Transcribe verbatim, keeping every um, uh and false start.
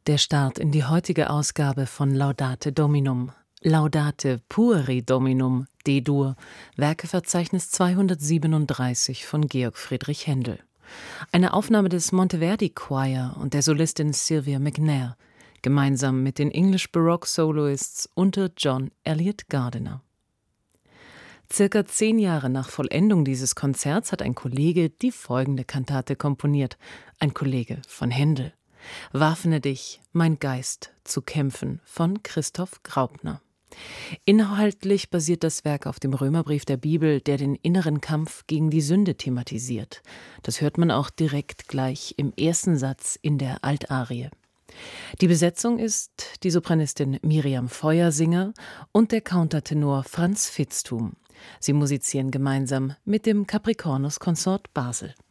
Der Start in die heutige Ausgabe von Laudate Dominum. Laudate Pueri Dominum, D-Dur, Werkeverzeichnis zweihundertsiebenunddreißig von Georg Friedrich Händel. Eine Aufnahme des Monteverdi Choir und der Solistin Sylvia McNair, gemeinsam mit den English Baroque Soloists unter John Eliot Gardiner. Circa zehn Jahre nach Vollendung dieses Konzerts hat ein Kollege die folgende Kantate komponiert, ein Kollege von Händel. Waffne dich, mein Geist, zu kämpfen von Christoph Graupner. Inhaltlich basiert das Werk auf dem Römerbrief der Bibel, der den inneren Kampf gegen die Sünde thematisiert. Das hört man auch direkt gleich im ersten Satz in der Altarie. Die Besetzung ist die Sopranistin Miriam Feuersinger und der Countertenor Franz Vitzthum. Sie musizieren gemeinsam mit dem Capricornus Consort Basel.